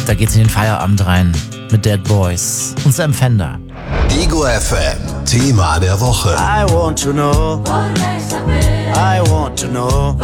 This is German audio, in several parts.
Da geht's in den Feierabend rein mit Dead Boys. Unser Empfänger. Ego FM, Thema der Woche. I want to know. I want to know.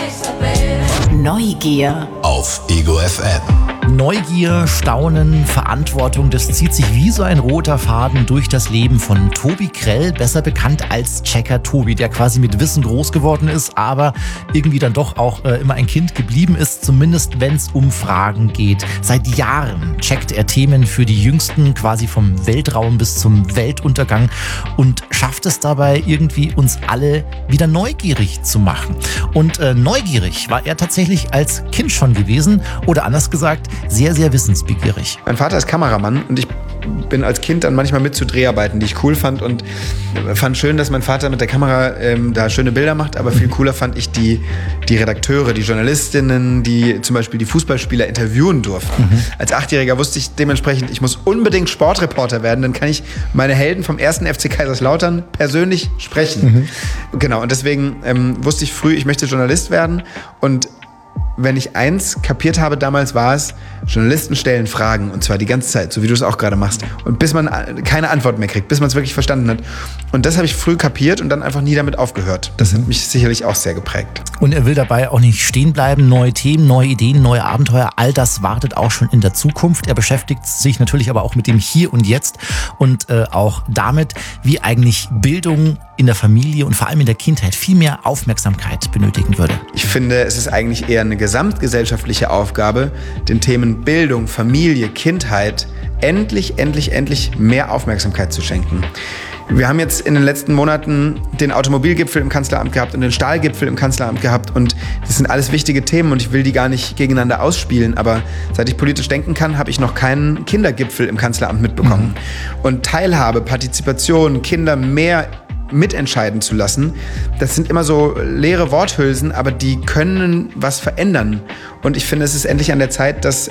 Neugier. Auf Ego FM. Neugier, Staunen, Verantwortung, das zieht sich wie so ein roter Faden durch das Leben von Tobi Krell, besser bekannt als Checker Tobi, der quasi mit Wissen groß geworden ist, aber irgendwie dann doch auch immer ein Kind geblieben ist, zumindest wenn es um Fragen geht. Seit Jahren checkt er Themen für die Jüngsten, quasi vom Weltraum bis zum Weltuntergang und schafft es dabei irgendwie uns alle wieder neugierig zu machen. Und neugierig war er tatsächlich als Kind schon gewesen oder anders gesagt, sehr, sehr wissensbegierig. Mein Vater ist Kameramann und ich bin als Kind dann manchmal mit zu Dreharbeiten, die ich cool fand und fand schön, dass mein Vater mit der Kamera da schöne Bilder macht, aber viel cooler fand ich die Redakteure, die Journalistinnen, die zum Beispiel die Fußballspieler interviewen durften. Als 8-Jähriger wusste ich dementsprechend, ich muss unbedingt Sportreporter werden, dann kann ich meine Helden vom 1. FC Kaiserslautern persönlich sprechen. Genau, und deswegen wusste ich früh, ich möchte Journalist werden und wenn ich eins kapiert habe damals, war es, Journalisten stellen Fragen und zwar die ganze Zeit, so wie du es auch gerade machst. Und bis man keine Antwort mehr kriegt, bis man es wirklich verstanden hat. Und das habe ich früh kapiert und dann einfach nie damit aufgehört. Das hat mich sicherlich auch sehr geprägt. Und er will dabei auch nicht stehen bleiben. Neue Themen, neue Ideen, neue Abenteuer, all das wartet auch schon in der Zukunft. Er beschäftigt sich natürlich aber auch mit dem Hier und Jetzt und auch damit, wie eigentlich Bildung in der Familie und vor allem in der Kindheit viel mehr Aufmerksamkeit benötigen würde. Ich finde, es ist eigentlich eher eine gesamtgesellschaftliche Aufgabe, den Themen Bildung, Familie, Kindheit endlich mehr Aufmerksamkeit zu schenken. Wir haben jetzt in den letzten Monaten den Automobilgipfel im Kanzleramt gehabt und den Stahlgipfel im Kanzleramt gehabt und das sind alles wichtige Themen und ich will die gar nicht gegeneinander ausspielen, aber seit ich politisch denken kann, habe ich noch keinen Kindergipfel im Kanzleramt mitbekommen. Und Teilhabe, Partizipation, Kinder mehr mitentscheiden zu lassen, das sind immer so leere Worthülsen, aber die können was verändern. Und ich finde, es ist endlich an der Zeit, dass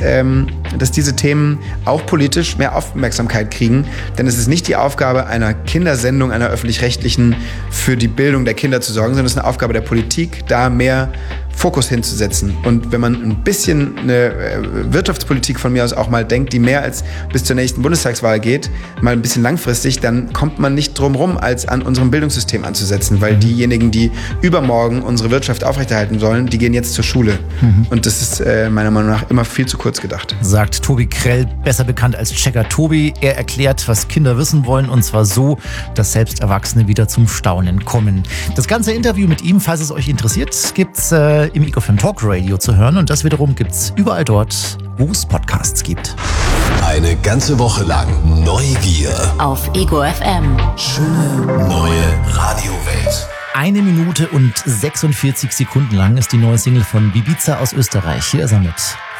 diese Themen auch politisch mehr Aufmerksamkeit kriegen. Denn es ist nicht die Aufgabe einer Kindersendung, einer öffentlich-rechtlichen, für die Bildung der Kinder zu sorgen, sondern es ist eine Aufgabe der Politik, da mehr Fokus hinzusetzen. Und wenn man ein bisschen eine Wirtschaftspolitik von mir aus auch mal denkt, die mehr als bis zur nächsten Bundestagswahl geht, mal ein bisschen langfristig, dann kommt man nicht drum rum, als an unserem Bildungssystem anzusetzen. Weil diejenigen, die übermorgen unsere Wirtschaft aufrechterhalten sollen, die gehen jetzt zur Schule. Und das ist meiner Meinung nach immer viel zu kurz gedacht. Sagt Tobi Krell, besser bekannt als Checker Tobi. Er erklärt, was Kinder wissen wollen und zwar so, dass selbst Erwachsene wieder zum Staunen kommen. Das ganze Interview mit ihm, falls es euch interessiert, gibt's im Ego FM Talk Radio zu hören und das wiederum gibt's überall dort, wo es Podcasts gibt. Eine ganze Woche lang Neugier. Auf Ego FM. Schöne neue Radiowelt. 1 Minute und 46 Sekunden lang ist die neue Single von Bibiza aus Österreich. Hier ist er mit